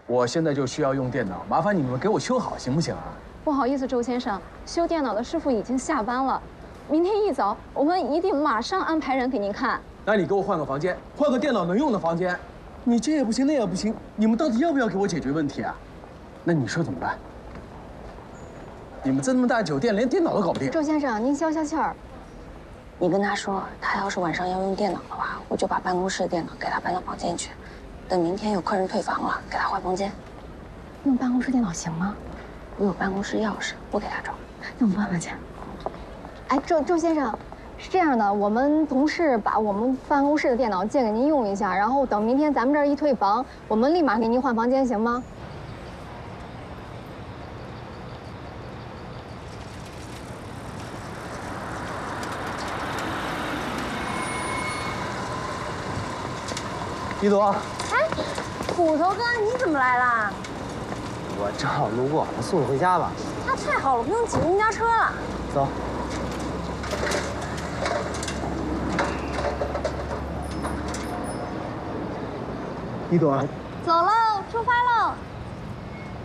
我现在就需要用电脑，麻烦你们给我修好，行不行啊？ 不好意思，周先生，修电脑的师傅已经下班了，明天一早我们一定马上安排人给您看。 那你给我换个房间，换个电脑能用的房间。你这也不行，那也不行，你们到底要不要给我解决问题啊？那你说怎么办？你们这么大酒店，连电脑都搞不定。 周先生，您消消气儿。 你跟他说，他要是晚上要用电脑的话，我就把办公室的电脑给他搬到房间去。等明天有客人退房了，给他换房间。 用办公室电脑行吗？ 我有办公室钥匙，我给他找。 那我们办办去。哎，周先生，是这样的，我们同事把我们办公室的电脑借给您用一下，然后等明天咱们这儿一退房，我们立马给您换房间，行吗？ 一朵， 哎，骨头哥，你怎么来啦？ 我正好路过，我送你回家吧。 那太好了，不用挤公交车了。 走。 一朵， 走喽，出发喽！